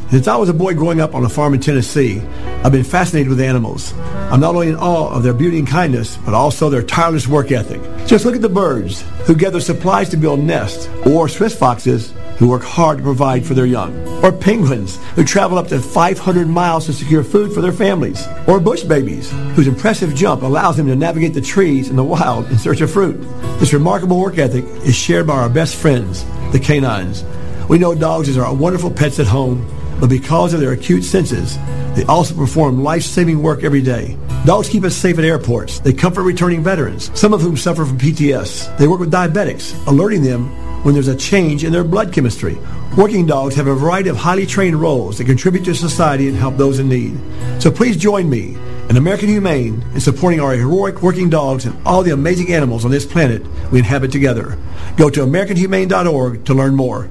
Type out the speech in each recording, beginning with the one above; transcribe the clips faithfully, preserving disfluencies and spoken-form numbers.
Since I was a boy growing up on a farm in Tennessee, I've been fascinated with animals. I'm not only in awe of their beauty and kindness, but also their tireless work ethic. Just look at the birds who gather supplies to build nests, or Swiss foxes who work hard to provide for their young, or penguins who travel up to five hundred miles to secure food for their families, or bush babies whose impressive jump allows them to navigate the trees in the wild in search of fruit. This remarkable work ethic is shared by our best friends, the canines. We know dogs are wonderful pets at home, but because of their acute senses, they also perform life-saving work every day. Dogs keep us safe at airports. They comfort returning veterans, some of whom suffer from P T S. They work with diabetics, alerting them when there's a change in their blood chemistry. Working dogs have a variety of highly trained roles that contribute to society and help those in need. So please join me and American Humane in supporting our heroic working dogs and all the amazing animals on this planet we inhabit together. Go to American Humane dot org to learn more.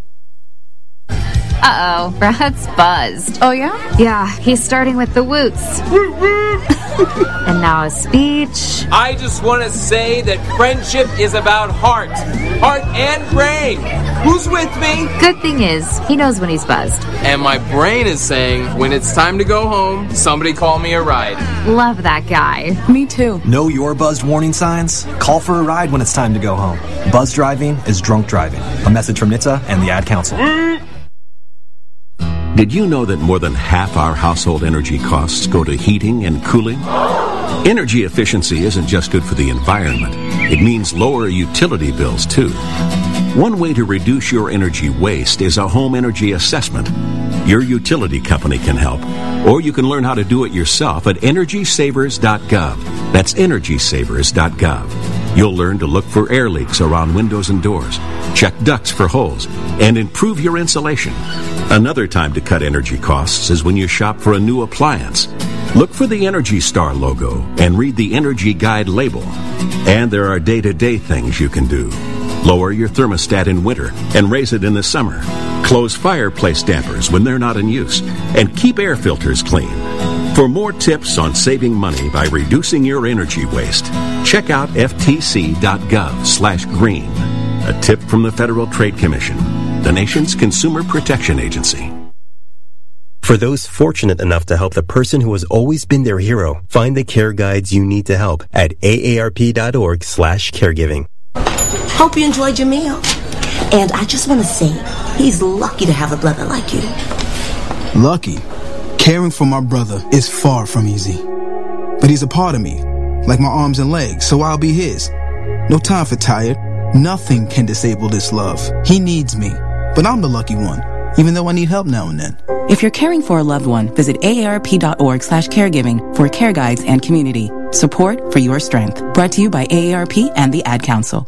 Uh-oh, Brad's buzzed. Oh, yeah? Yeah, he's starting with the woots. And now a speech. I just want to say that friendship is about heart. Heart and brain. Who's with me? Good thing is, he knows when he's buzzed. And my brain is saying, when it's time to go home, somebody call me a ride. Love that guy. Me too. Know your buzzed warning signs? Call for a ride when it's time to go home. Buzz driving is drunk driving. A message from N H T S A and the Ad Council. Did you know that more than half our household energy costs go to heating and cooling? Energy efficiency isn't just good for the environment. It means lower utility bills, too. One way to reduce your energy waste is a home energy assessment. Your utility company can help, or you can learn how to do it yourself at energy savers dot gov. That's energy savers dot gov. You'll learn to look for air leaks around windows and doors, check ducts for holes, and improve your insulation. Another time to cut energy costs is when you shop for a new appliance. Look for the Energy Star logo and read the Energy Guide label. And there are day-to-day things you can do. Lower your thermostat in winter and raise it in the summer. Close fireplace dampers when they're not in use. And keep air filters clean. For more tips on saving money by reducing your energy waste, check out F T C dot gov slash green. A tip from the Federal Trade Commission, the nation's consumer protection agency. For those fortunate enough to help the person who has always been their hero, find the care guides you need to help at A A R P dot org slash caregiving. Hope you enjoyed your meal. And I just want to say, he's lucky to have a brother like you. Lucky? Caring for my brother is far from easy. But he's a part of me, like my arms and legs, so I'll be his. No time for tired. Nothing can disable this love. He needs me, but I'm the lucky one, even though I need help now and then. If you're caring for a loved one, visit A A R P dot org slash caregiving for care guides and community. Support for your strength. Brought to you by A A R P and the Ad Council.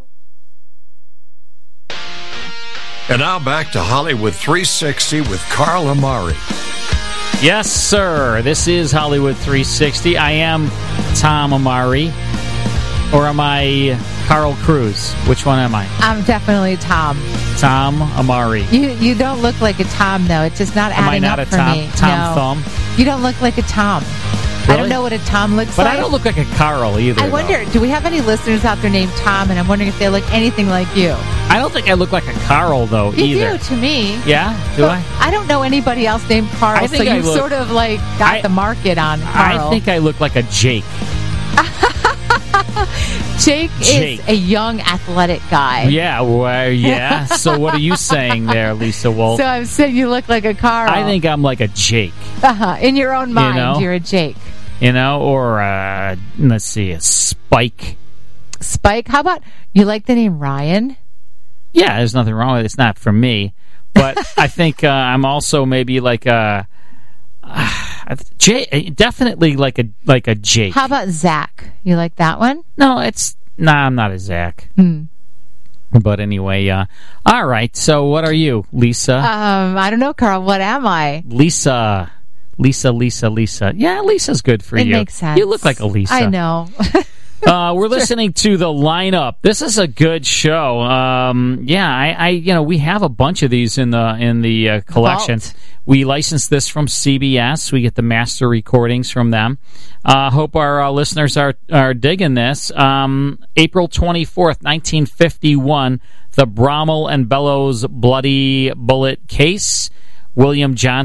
And now back to Hollywood three sixty with Carl Amari. Yes, sir. This is Hollywood three sixty. I am Tom Amari. Or am I Carl Cruz? Which one am I? I'm definitely Tom. Tom Amari. You you don't look like a Tom, though. It's just not am adding I not up a for Tom, me. Tom no. Thumb? You don't look like a Tom. Really? I don't know what a Tom looks but like. But I don't look like a Carl either. I wonder, though. do we have any listeners out there named Tom? And I'm wondering if they look anything like you. I don't think I look like a Carl, though, you either. You do, to me. Yeah? Do but I? I don't know anybody else named Carl, I think so I you've look, sort of, like, got I, the market on Carl. I think I look like a Jake. Jake, Jake is a young, athletic guy. Yeah, well, yeah. So what are you saying there, Lisa Wolf? So I'm saying you look like a Carl. I think I'm like a Jake. Uh-huh. In your own mind, you know? You're a Jake. You know, or, uh, let's see, a Spike. Spike? How about, you like the name Ryan? Yeah, there's nothing wrong with it. It's not for me. But I think uh, I'm also maybe like a... Uh, Jay, definitely like a like a Jake. How about Zach? You like that one? No, it's... Nah, I'm not a Zach. Hmm. But anyway, uh, all right. So what are you, Lisa? Um, I don't know, Carl. What am I? Lisa... Lisa, Lisa, Lisa. Yeah, Lisa's good for it you. It makes sense. You look like a Lisa. I know. uh, we're listening to The Lineup. This is a good show. Um, yeah, I, I, you know, we have a bunch of these in the in the uh, collection. Vault. We license this from C B S. We get the master recordings from them. Uh, hope our uh, listeners are are digging this. Um, April twenty-fourth, nineteen fifty-one, the Bromell and Bellows bloody bullet case. William Johnson.